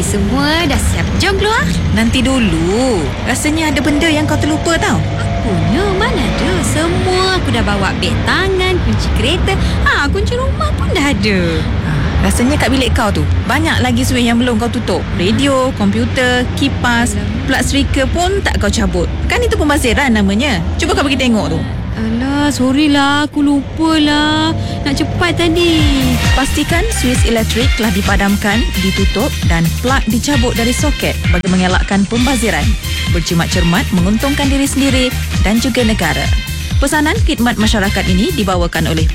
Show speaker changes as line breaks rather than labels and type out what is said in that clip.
semua dah siap. Jom keluar.
Nanti dulu. Rasanya ada benda yang kau terlupa tau.
Punya mana ada. Semua aku dah bawa beg tangan, kunci kereta. Kunci rumah pun dah ada.
Rasanya kat bilik kau tu banyak lagi switch yang belum kau tutup. Radio, komputer, kipas, plug speaker pun tak kau cabut. Kan itu pembaziran namanya. Cuba kau pergi tengok tu.
Alah, sorry lah. Aku lupa lah. Nak cepat tadi.
Pastikan switch elektrik telah dipadamkan, ditutup dan plug dicabut dari soket bagi mengelakkan pembaziran. Berjimat cermat menguntungkan diri sendiri dan juga negara. Pesanan khidmat masyarakat ini dibawakan oleh